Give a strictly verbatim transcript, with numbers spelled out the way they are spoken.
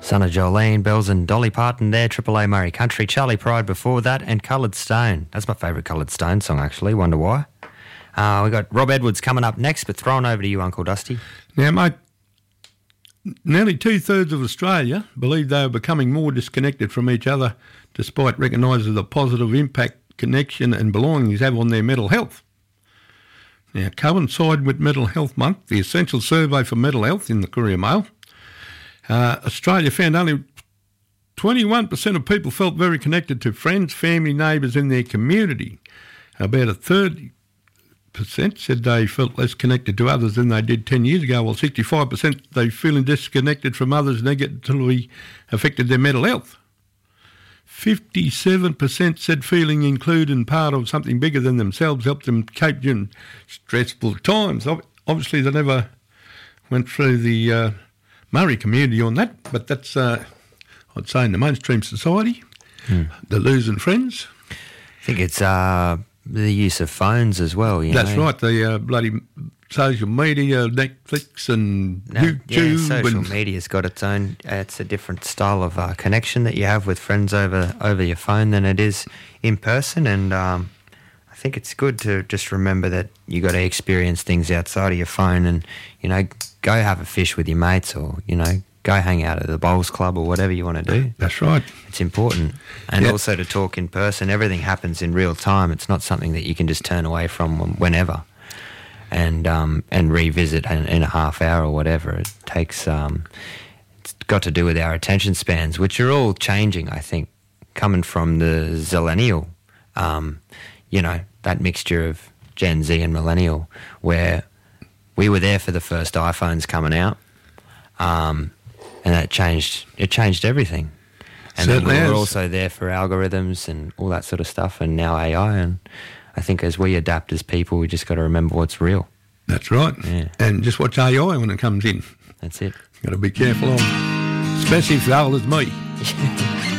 Son of Jolene, Bells and Dolly Parton there, Triple A Murray Country, Charlie Pride before that, and Coloured Stone. That's my favourite Coloured Stone song, actually. Wonder why. Uh, we got Rob Edwards coming up next, but throwing over to you, Uncle Dusty. Now, mate, nearly two-thirds of Australia believe they are becoming more disconnected from each other despite recognising the positive impact connection and belongings have on their mental health. Now, coincide with Mental Health Month, the Essential Survey for Mental Health in the Courier Mail, uh, Australia found only twenty-one percent of people felt very connected to friends, family, neighbours in their community. About a thirty percent said they felt less connected to others than they did ten years ago, while sixty-five percent they feeling disconnected from others negatively affected their mental health. fifty-seven percent said feeling included in part of something bigger than themselves helped them cope during stressful times. Obviously, they never went through the uh, Murray community on that, but that's, uh, I'd say, in the mainstream society, hmm. they're losing friends. I think it's uh, the use of phones as well. You that's know? right, the uh, bloody social media, Netflix and no, YouTube. Yeah, social and media's got its own, uh, it's a different style of uh, connection that you have with friends over, over your phone than it is in person, and um, I think it's good to just remember that you got to experience things outside of your phone and, you know, go have a fish with your mates or, you know, go hang out at the bowls club or whatever you want to do. That's right. It's important. And yep. also to talk in person. Everything happens in real time. It's not something that you can just turn away from whenever and um, and revisit in, in a half hour or whatever. It takes, um, it's got to do with our attention spans, which are all changing, I think, coming from the zillennial, um, you know, that mixture of Gen Z and millennial, where we were there for the first iPhones coming out. Um, And that changed, it changed everything. And then we were also there for algorithms and all that sort of stuff, and now A I. And I think as we adapt as people, we just got to remember what's real. That's right. Yeah. And just watch A I when it comes in. That's it. Got to be careful of, especially if you're old as me.